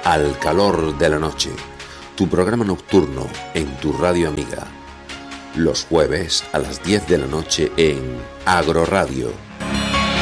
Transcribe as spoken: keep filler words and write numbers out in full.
Al calor de la noche, tu programa nocturno en tu radio amiga. Los jueves a las diez de la noche en Agroradio.